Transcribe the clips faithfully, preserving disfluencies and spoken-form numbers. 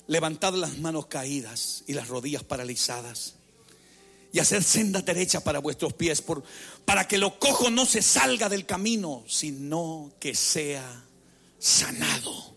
Levantad las manos caídas y las rodillas paralizadas, y hacer senda derecha para vuestros pies, por, para que lo cojo no se salga del camino, sino que sea sanado.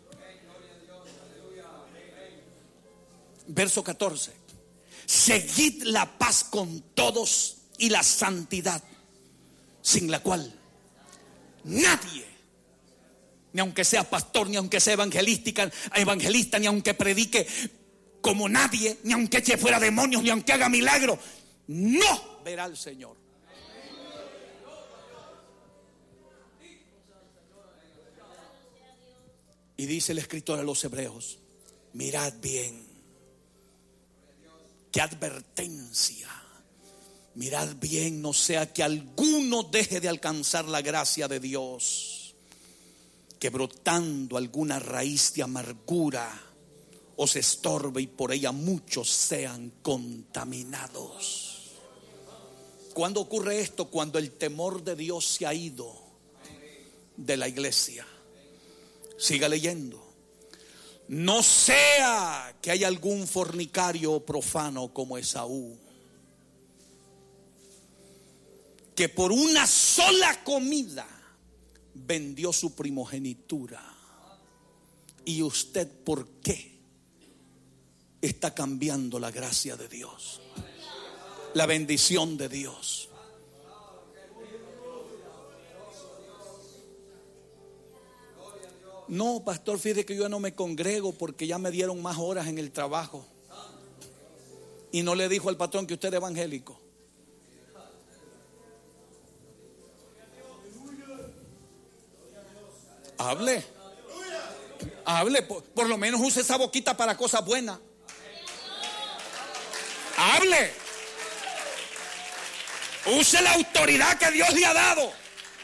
Verso catorce. Seguid la paz con todos y la santidad, sin la cual nadie, ni aunque sea pastor, ni aunque sea evangelística, evangelista, ni aunque predique como nadie, ni aunque eche fuera demonios, ni aunque haga milagros, no verá al Señor. Y dice el escritor a los hebreos: mirad bien, qué advertencia. Mirad bien, no sea que alguno deje de alcanzar la gracia de Dios, que brotando alguna raíz de amargura os estorbe y por ella muchos sean contaminados. ¿Cuándo ocurre esto? Cuando el temor de Dios se ha ido de la iglesia. Siga leyendo. No sea que haya algún fornicario profano como Esaú, que por una sola comida vendió su primogenitura. ¿Y usted por qué está cambiando la gracia de Dios, la bendición de Dios? No, pastor, fíjate que yo ya no me congrego porque ya me dieron más horas en el trabajo. Y no le dijo al patrón que usted es evangélico. Hable. Hable. Por, por lo menos use esa boquita para cosas buenas. Hable. Use la autoridad que Dios le ha dado.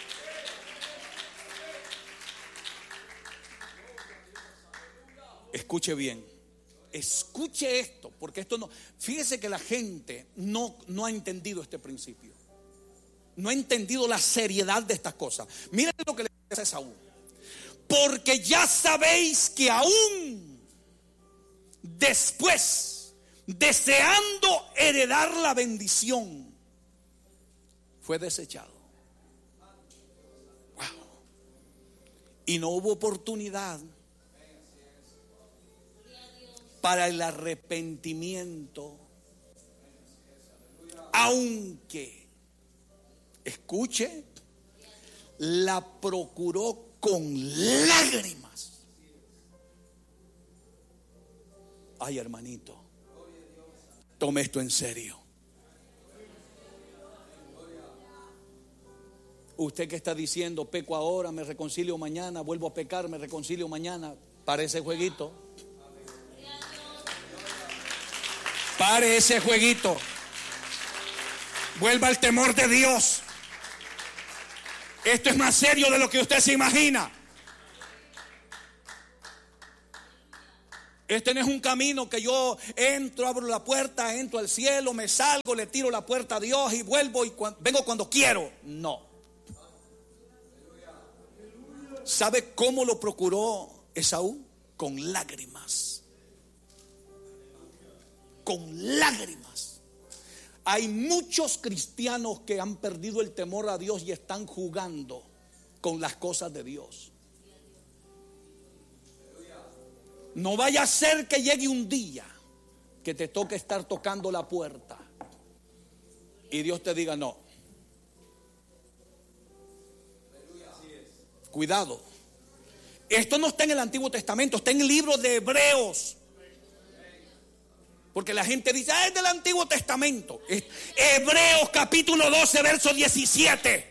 Escuche bien. Escuche esto, porque esto no. Fíjese que la gente no, no ha entendido este principio. No ha entendido la seriedad de estas cosas. Miren lo que le dice a Esaú. Porque ya sabéis que aún después, deseando heredar la bendición, fue desechado. Wow. Y no hubo oportunidad para el arrepentimiento, aunque, escuche, la procuró con lágrimas. Ay, hermanito, tome esto en serio. Usted que está diciendo, peco ahora, me reconcilio mañana, vuelvo a pecar, me reconcilio mañana. Pare ese jueguito. Pare ese jueguito. Vuelva al temor de Dios. Esto es más serio de lo que usted se imagina. Este no es un camino que yo entro, abro la puerta, entro al cielo, me salgo, le tiro la puerta a Dios y vuelvo y cu- vengo cuando quiero. No. ¿Sabe cómo lo procuró Esaú? Con lágrimas. Con lágrimas. Hay muchos cristianos que han perdido el temor a Dios y están jugando con las cosas de Dios. No vaya a ser que llegue un día que te toque estar tocando la puerta y Dios te diga no. Cuidado. Esto no está en el Antiguo Testamento, está en el libro de Hebreos. Porque la gente dice, ah, es del Antiguo Testamento. Es Hebreos capítulo doce, verso diecisiete.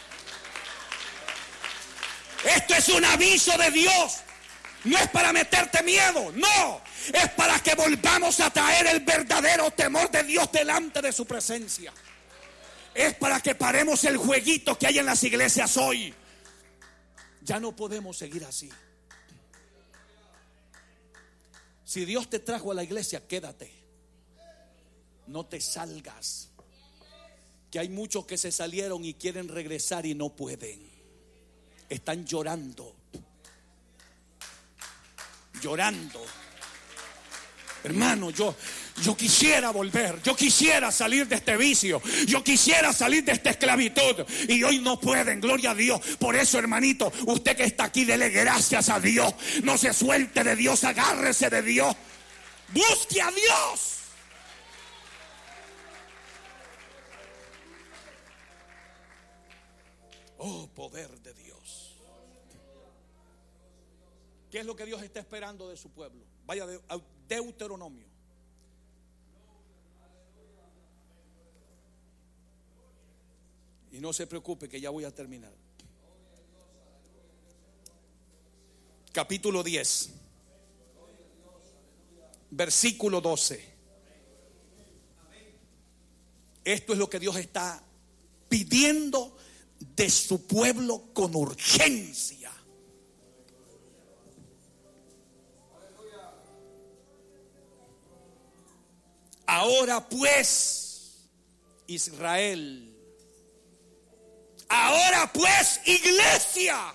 Esto es un aviso de Dios. No es para meterte miedo, no. Es para que volvamos a traer el verdadero temor de Dios delante de su presencia. Es para que paremos el jueguito que hay en las iglesias hoy. Ya no podemos seguir así. Si Dios te trajo a la iglesia, quédate. No te salgas. Que hay muchos que se salieron y quieren regresar y no pueden. Están llorando. Llorando. Hermano, yo, yo quisiera volver, yo quisiera salir de este vicio, yo quisiera salir de esta esclavitud y hoy no pueden, gloria a Dios. Por eso, hermanito, usted que está aquí, dele gracias a Dios. No se suelte de Dios, agárrese de Dios, busque a Dios. Oh, poder de Dios. ¿Qué es lo que Dios está esperando de su pueblo? Vaya a Deuteronomio. Y no se preocupe que ya voy a terminar. Capítulo diez, versículo doce. Esto es lo que Dios está pidiendo de su pueblo con urgencia. Ahora pues, Israel, ahora pues, iglesia,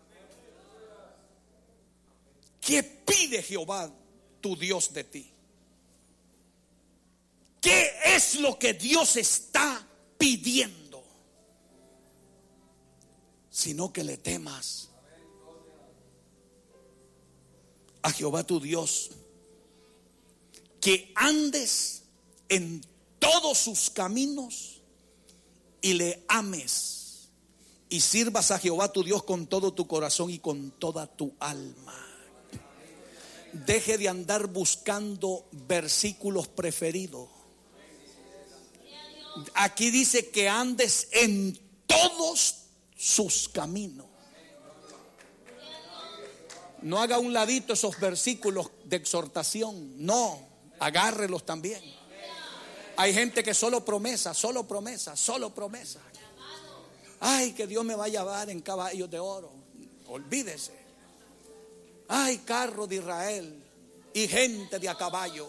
¿qué pide Jehová tu Dios de ti? ¿Qué es lo que Dios está pidiendo? Sino que le temas a Jehová tu Dios, que andes en todos sus caminos y le ames y sirvas a Jehová tu Dios con todo tu corazón y con toda tu alma. Deje de andar buscando versículos preferidos. Aquí dice que andes en todos sus caminos. No haga a un ladito esos versículos de exhortación. No, agárrelos también. Hay gente que solo promesa, solo promesa, solo promesa. Ay, que Dios me va a llevar en caballos de oro. Olvídese. Ay, carro de Israel y gente de a caballo.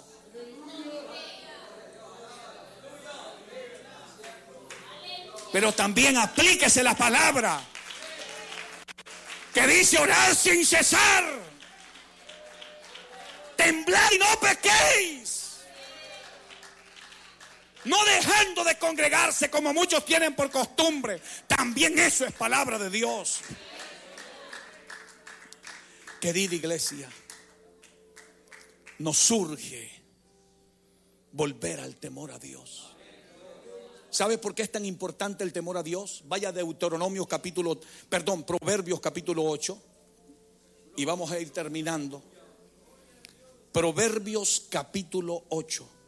Pero también aplíquese la palabra que dice orar sin cesar, temblar y no pequéis, no dejando de congregarse como muchos tienen por costumbre. También eso es palabra de Dios. Querida iglesia, nos surge volver al temor a Dios. ¿Sabe por qué es tan importante el temor a Dios? Vaya a Deuteronomio capítulo, perdón, Proverbios capítulo ocho y vamos a ir terminando. Proverbios capítulo ocho.